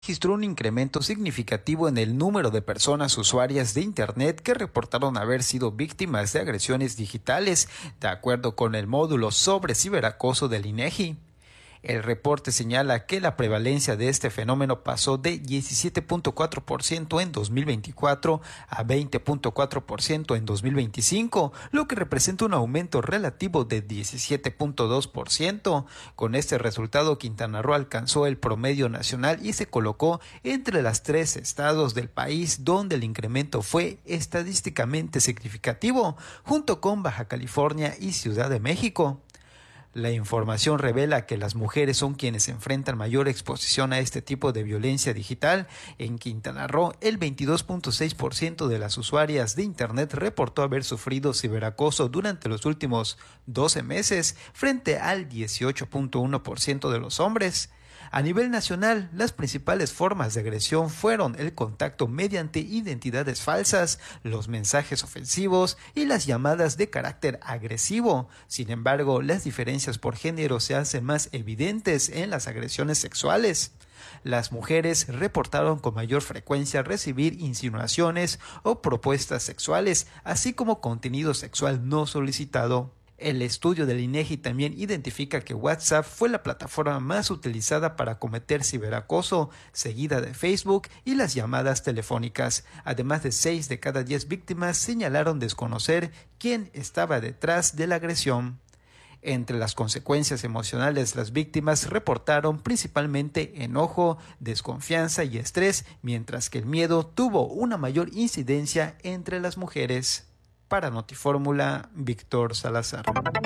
registró un incremento significativo en el número de personas usuarias de Internet que reportaron haber sido víctimas de agresiones digitales, de acuerdo con el módulo sobre ciberacoso del INEGI. El reporte señala que la prevalencia de este fenómeno pasó de 17.4% en 2024 a 20.4% en 2025, lo que representa un aumento relativo de 17.2%. Con este resultado, Quintana Roo alcanzó el promedio nacional y se colocó entre los 3 estados del país donde el incremento fue estadísticamente significativo, junto con Baja California y Ciudad de México. La información revela que las mujeres son quienes enfrentan mayor exposición a este tipo de violencia digital. En Quintana Roo, el 22.6% de las usuarias de Internet reportó haber sufrido ciberacoso durante los últimos 12 meses, frente al 18.1% de los hombres. A nivel nacional, las principales formas de agresión fueron el contacto mediante identidades falsas, los mensajes ofensivos y las llamadas de carácter agresivo. Sin embargo, las diferencias por género se hacen más evidentes en las agresiones sexuales. Las mujeres reportaron con mayor frecuencia recibir insinuaciones o propuestas sexuales, así como contenido sexual no solicitado. El estudio del INEGI también identifica que WhatsApp fue la plataforma más utilizada para cometer ciberacoso, seguida de Facebook y las llamadas telefónicas. Además de 6 de cada 10 víctimas señalaron desconocer quién estaba detrás de la agresión. Entre las consecuencias emocionales, las víctimas reportaron principalmente enojo, desconfianza y estrés, mientras que el miedo tuvo una mayor incidencia entre las mujeres. Para Notifórmula, Víctor Salazar.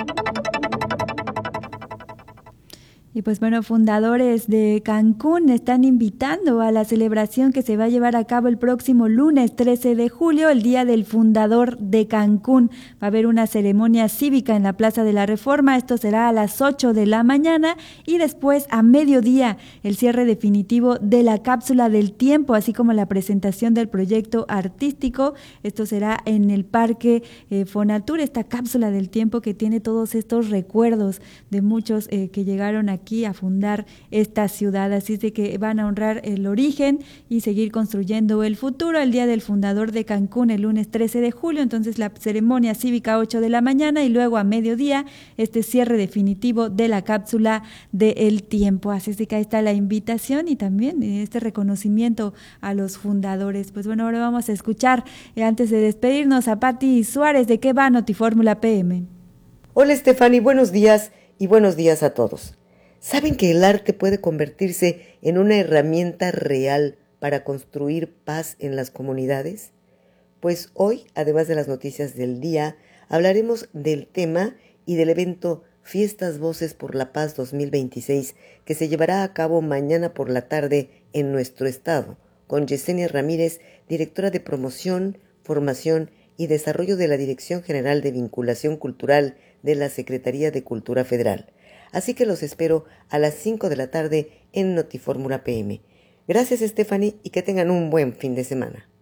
Y pues bueno, fundadores de Cancún están invitando a la celebración que se va a llevar a cabo el próximo lunes 13 de julio, el Día del Fundador de Cancún. Va a haber una ceremonia cívica en la Plaza de la Reforma, esto será a las 8 de la mañana y después a mediodía el cierre definitivo de la cápsula del tiempo, así como la presentación del proyecto artístico. Esto será en el Parque Fonatur, esta cápsula del tiempo que tiene todos estos recuerdos de muchos que llegaron aquí a fundar esta ciudad, así es de que van a honrar el origen y seguir construyendo el futuro. El Día del Fundador de Cancún el lunes 13 de julio, entonces la ceremonia cívica 8 de la mañana y luego a mediodía este cierre definitivo de la cápsula del tiempo, así es de que ahí está la invitación y también este reconocimiento a los fundadores. Pues bueno, ahora vamos a escuchar antes de despedirnos a Pati Suárez. ¿De qué va Notifórmula PM? Hola Estefany, buenos días y buenos días a todos. ¿Saben que el arte puede convertirse en una herramienta real para construir paz en las comunidades? Pues hoy, además de las noticias del día, hablaremos del tema y del evento Fiestas Voces por la Paz 2026, que se llevará a cabo mañana por la tarde en nuestro estado, con Yesenia Ramírez, directora de Promoción, Formación y Desarrollo de la Dirección General de Vinculación Cultural de la Secretaría de Cultura Federal. Así que los espero a las 5 de la tarde en Notifórmula PM. Gracias, Estefany, y que tengan un buen fin de semana.